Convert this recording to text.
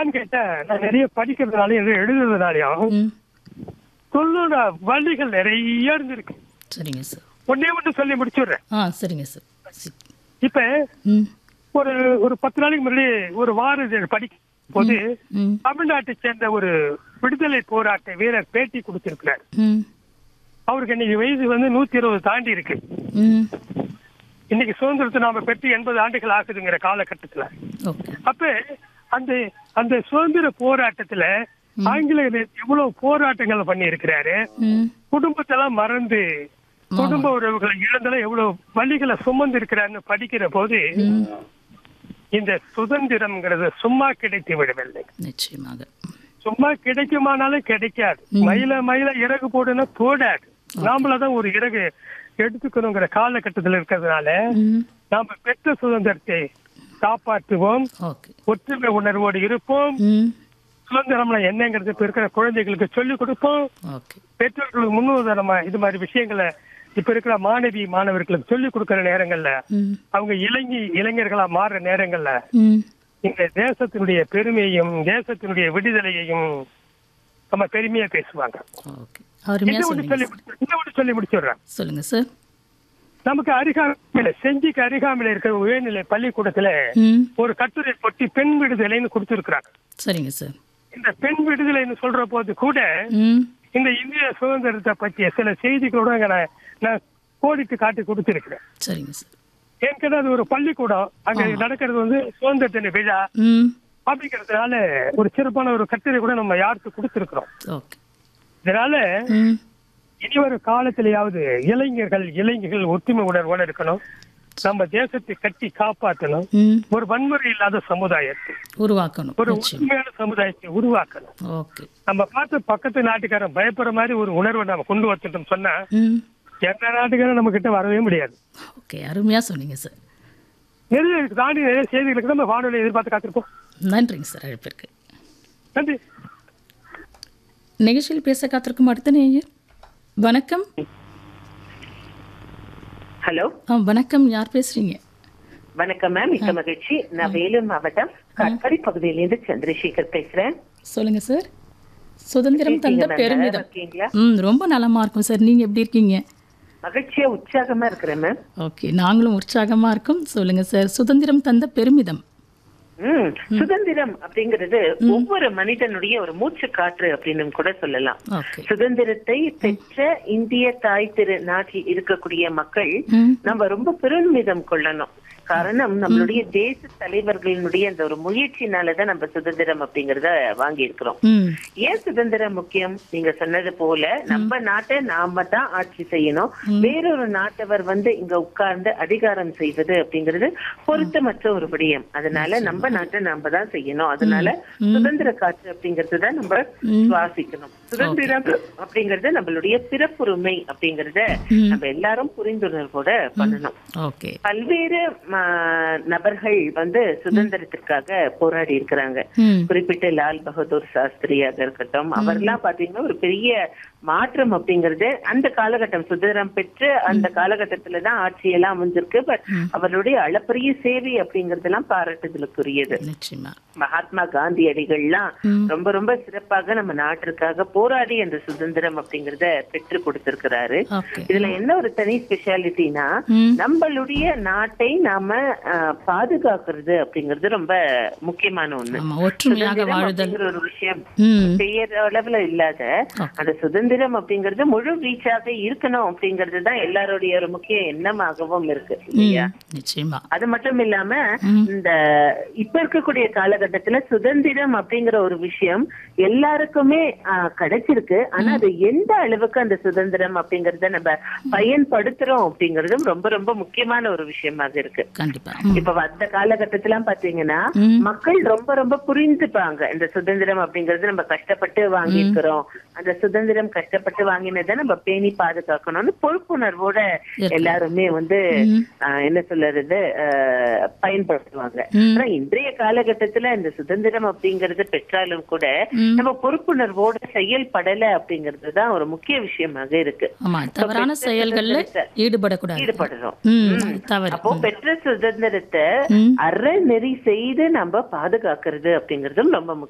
ஏன்னு கேட்டா நான் நிறைய படிக்கிறதுனாலயும் எழுதுறதுனாலயும் ம் சொல்லோட வழிகள் நிறைய இருந்திருக்கு. சரிங்க சார். ஒன்னே ஒன்று சொல்லி முடிச்சுடுறேன். சரிங்க சார். இப்ப ம் ஒரு ஒரு 10 நாளைக்கு முன்னாடி ஒரு வார இதழ் படிக்கும் போது ம் தமிழ்நாட்டை சேர்ந்த ஒரு விடுதலை போராட்ட வீரர் பேட்டி கொடுத்திருக்கிறார். ம் அவருக்கு இன்னைக்கு வயசு 120 தாண்டி இருக்கு. ம் இன்னைக்கு சுதந்திரத்தை நாம பெற்று 80 ஆண்டுகள் ஆகுதுங்கிற காலகட்டத்துல. ஓகே. அப்ப அந்த அந்த சுதந்திர போராட்டத்துல ஆங்கிலேயர் எவ்வளவு போராட்டங்கள் பண்ணி இருக்கிறாரு. ம் குடும்பத்தெல்லாம் மறந்து குடும்ப உறவுகளை இழந்தெல்லாம் எவ்வளவு வழிகளை சுமந்து இருக்கிறாருன்னு படிக்கிற போது இந்த சுதந்திரம்ங்கிறது சும்மா கிடைத்து விடவில்லை. நிச்சயமாக. சும்மா கிடைக்குமானாலும் கிடைக்காது. மயில மயில இறகு போடுன்னா போடாது. நாமளதான் ஒரு இறகு எடுத்துக்கணுங்கிற காலகட்டத்தில் இருக்கிறதுனால நாம பெற்ற சுதந்திரத்தை காப்பாற்றுவோம். ஓகே. ஒற்றுமை உணர்வோடு இருப்போம். ம் சுதந்திரம்ல என்னங்கிறது இப்ப இருக்கிற குழந்தைகளுக்கு சொல்லிக் கொடுப்போம். ஓகே. பெற்றோர்களுக்கு முன்னுதாரணமா இது மாதிரி விஷயங்களை இப்ப இருக்கிற மாணவர்களுக்கு சொல்லிக் கொடுக்கிற நேரங்கள்ல ம் அவங்க இளைஞர்களா மாறுற நேரங்கள்ல ம் இந்த தேசத்தினுடைய பெருமையையும் தேசத்தினுடைய விடுதலையையும் நம்ம பெருமையா பேசுவாங்க. ஓகே. அருமையா இன்னும் சொன்னீங்க. சொல்லி முடிச்சிடுறேன். சொல்லுங்க சார். நமக்கு அருகாமையில செஞ்சிக்கு அருகாமையில இருக்கிற உயர்நிலை பள்ளிக்கூடத்துல ம் ஒரு கட்டுரை போட்டி பெண் விடுதலைன்னு கொடுத்திருக்கிறாங்க. சரிங்க சார். இந்த பெண் விடுதலைன்னு சொல்ற போது கூட ம் இந்த இந்திய சுதந்திரத்தை பற்றிய சில செய்திகளோட நான் கோடிட்டு காட்டி கொடுத்திருக்கிறேன். சரிங்க சார். ஏற்கனவே அது ஒரு பள்ளிக்கூடம், அங்க நடக்கிறது சுதந்திர தின விழா ம் அப்படிங்கறதுனால ஒரு சிறப்பான ஒரு கட்டுரை கூட நம்ம யாருக்கு கொடுத்திருக்கிறோம். ஓகே. இதனால ம் இனி ஒரு காலத்திலேயாவது இளைஞர்கள் ஒற்றுமை உணர்வோட இருக்கணும். நம்ம தேசத்தை கட்டி காப்பாற்றணும். ம் ஒரு வன்முறை இல்லாத சமுதாயத்தை, உருவாக்கணும். ஒரு நிச்சயம். உண்மையான சமுதாயத்தை உருவாக்கணும். ஓகே. நம்ம பார்த்து பக்கத்து நாட்டுக்காரன் பயப்படுற மாதிரி ஒரு உணர்வை நம்ம கொண்டு வந்துட்டோம் சொன்னா ம் எந்த நாட்டுக்காரன் நம்ம கிட்ட வரவே முடியாது. ஓகே. அருமையா சொன்னீங்க சார். நிறைய தாண்டி நிறைய செய்திகளுக்கு நம்ம வானொலி எதிர்பார்த்து காத்திருப்போம். நன்றிங்க சார் அழைப்பிற்கு. நன்றி. நிகழ்ச்சியில் பேச காத்திருக்கும் அடுத்த நேயர். வணக்கம். ஹலோ. வணக்கம். யார் பேசுறீங்க? வணக்கம் மேம். மிக்க மகிழ்ச்சி. நான் வேலூர் மாவட்டம் காட்பாடி பகுதியிலிருந்து சந்திரசேகர் பேசுறேன். சொல்லுங்க சார். சுதந்திரம் தந்த பெருமிதம். இருக்கீங்களா? ரொம்ப நலமா இருக்கும் சார். நீங்க எப்படி இருக்கீங்க? மகிழ்ச்சியா உற்சாகமா இருக்கிறேன் மேம். ஓகே. நாங்களும் உற்சாகமா இருக்கோம். சொல்லுங்க சார். சுதந்திரம் தந்த பெருமிதம். சுதந்திரம் அப்படிங்கிறது ஒவ்வொரு மனிதனுடைய ஒரு மூச்சு காற்று அப்படின்னு கூட சொல்லலாம். ஓகே. சுதந்திரத்தை பெற்ற இந்திய தாய் திரு நாட்டில் இருக்கக்கூடிய மக்கள் நம்ம ரொம்ப பெருமிதம் கொள்ளணும். காரணம் நம்மளுடைய தேச தலைவர்களினுடைய அந்த ஒரு முயற்சினாலதான் நம்ம சுதந்திரம் அப்படிங்கறத வாங்கி இருக்கிறோம். ஏன் சுதந்திரம் முக்கியம்? நீங்க சொன்னது போல நம்ம நாட்டை நாம தான் ஆட்சி செய்யணும். வேறொரு நாட்டவர் இங்க உட்கார்ந்து அதிகாரம் செய்வது அப்படிங்கிறது பொருத்தமற்ற ஒரு விடயம். அதனால நம்ம நாட்டை நாம தான் செய்யணும். அதனால சுதந்திர காற்று அப்படிங்கறதுதான் நம்ம சுவாசிக்கணும். சுதந்திரம் அப்படிங்கறது நம்மளுடைய பிறப்புரிமை அப்படிங்கறத நம்ம எல்லாரும் புரிந்துணர்வோட பண்ணணும். பல்வேறு நபர்கள் சுதந்திரத்திற்காக போராடி இருக்கிறாங்க. குறிப்பிட்ட லால் பகதூர் சாஸ்திரியாக இருக்கட்டும், அவர்லாம் பாத்தீங்கன்னா ஒரு பெரிய மாற்றம் அப்படிங்கறது அந்த காலகட்டம் சுதந்திரம் பெற்று அந்த காலகட்டத்துலதான் ஆட்சியெல்லாம் அமைஞ்சிருக்கு. பட் அவருடைய அளப்பரிய சேவை அப்படிங்கறதெல்லாம் பாராட்டுதலுக்குரியது. மகாத்மா காந்தியடிகள்லாம் ரொம்ப ரொம்ப சிறப்பாக நம்ம நாட்டிற்காக போராடி அந்த சுதந்திரம் அப்படிங்கறத பெற்று கொடுத்திருக்கிறாரு. இதுல என்ன ஒரு தனி ஸ்பெஷாலிட்டினா நம்மளுடைய நாட்டை நாம பாதுகாக்கிறது அப்படிங்கிறது ரொம்ப முக்கியமான ஒண்ணு. ஒரு விஷயம் பெரிய அளவுல இல்லாத அந்த சுதந்திரம் அப்படிங்கிறது முழு வீச்சாக இருக்கணும் அப்படிங்கிறது தான் எல்லாருடைய ஒரு முக்கிய எண்ணமாகவும் இருக்கு இல்லையா? அது மட்டும் இல்லாம இந்த இப்ப இருக்கக்கூடிய காலகட்டத்துல சுதந்திரம் அப்படிங்கிற ஒரு விஷயம் எல்லாருக்குமே கிடைச்சிருக்கு. ஆனா அது எந்த அளவுக்கு அந்த சுதந்திரம் அப்படிங்கறத நம்ம பயன்படுத்துறோம் அப்படிங்கறதும் ரொம்ப ரொம்ப முக்கியமான ஒரு விஷயமாக இருக்கு. இப்ப அந்த காலகட்டத்துல பாத்தீங்கன்னா மக்கள் ரொம்ப ரொம்ப புரிந்துப்பாங்க. இந்த சுதந்திரம் அப்படிங்கறது நம்ம கஷ்டப்பட்டு வாங்கியிருக்கிறோம், அந்த சுதந்திரம் கஷ்டப்பட்டு வாங்கினதை நம்ம பேணி பாதுகாக்கணும்னு பொறுப்புணர்வோட எல்லாருமே என்ன சொல்றது பயன்படுத்துவாங்க. ஆனா இன்றைய காலகட்டத்துல இந்த சுதந்திரம் அப்படிங்கறது பெற்றாலும் கூட நம்ம பொறுப்புணர்வோட செயல்படல அப்படிங்கறதுதான் ஒரு முக்கிய விஷயமாக இருக்கு. தவறான செயல்கள்ல ஈடுபடுறோம். அப்போ பெற்ற சுதந்திரத்தை அறநெறி செய்து நம்ம பாதுகாக்கிறது அப்படிங்கறதும் ரொம்ப